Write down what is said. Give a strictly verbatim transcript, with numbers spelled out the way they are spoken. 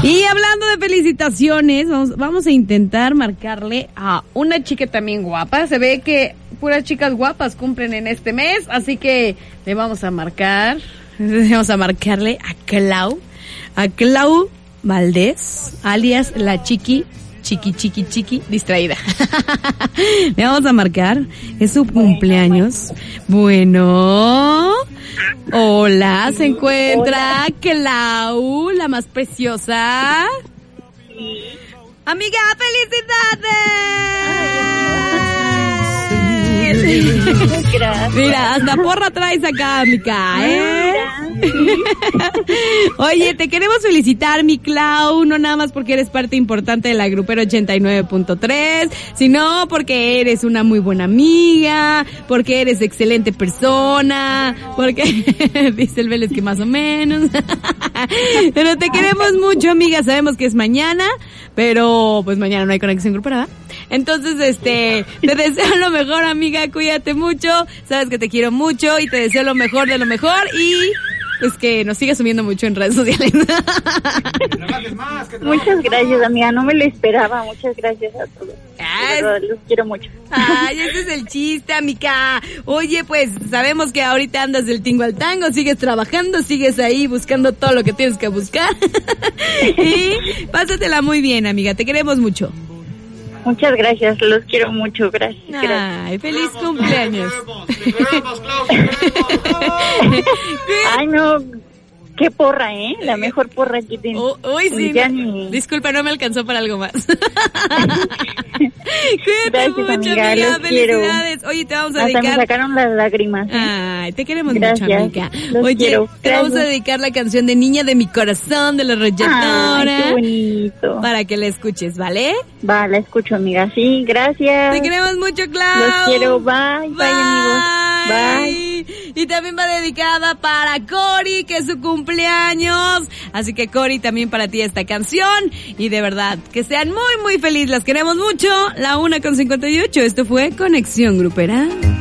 Y hablando de felicitaciones, vamos, vamos a intentar marcarle a una chica también guapa. Se ve que puras chicas guapas cumplen en este mes, así que le vamos a marcar, vamos a marcarle a Clau, a Clau Valdés, alias la Chiqui, Chiqui, Chiqui, Chiqui, distraída. Le vamos a marcar, es su cumpleaños. Bueno, hola, ¿se encuentra hola. Clau, la más preciosa? Sí. Amiga, ¡felicidades! Gracias. Mira, hasta porra traes acá, amiga, ¿eh? Oye, te queremos felicitar, mi Clau, no nada más porque eres parte importante de la Grupera ochenta y nueve punto tres, sino porque eres una muy buena amiga, porque eres excelente persona, porque dice el Vélez que más o menos. Pero te queremos mucho, amiga, sabemos que es mañana, pero pues mañana no hay conexión grupera, ¿verdad? Entonces, este, te deseo lo mejor, amiga, cuídate mucho, sabes que te quiero mucho y te deseo lo mejor de lo mejor y pues que nos sigas subiendo mucho en redes sociales. Muchas gracias, amiga, no me lo esperaba, muchas gracias a todos. Ay, verdad, los quiero mucho. Ay, ese es el chiste, amiga. Oye, pues sabemos que ahorita andas del tingo al tango, sigues trabajando, sigues ahí buscando todo lo que tienes que buscar. Y pásatela muy bien, amiga, te queremos mucho. Muchas gracias, los quiero mucho, gracias. Ay, gracias. feliz cumpleaños. Ay, no, qué porra, ¿eh? La mejor porra que tiene. Oh, uy, sí. Ya No, ni... Disculpa, no me alcanzó para algo más. Cuídate Gracias, mucho, amiga, amiga. los quiero. Felicidades. Oye, te vamos a Hasta dedicar... me sacaron las lágrimas, ¿eh? Ay, te queremos Gracias, mucho, amiga. los Oye, quiero. te vamos a Gracias. dedicar la canción de Niña de mi Corazón, de la Arrolladora. Ay, qué bonito. Para que la escuches, ¿vale? Va, la escucho, amiga. Sí, gracias. Te queremos mucho, Clau. Los quiero. Bye, bye, Bye, amigos. Bye. Y también va dedicada para Cori, que es su cumpleaños. Así que, Cori, también para ti esta canción. Y de verdad, que sean muy, muy felices. Las queremos mucho. La una con cincuenta y ocho. Esto fue Conexión Grupera.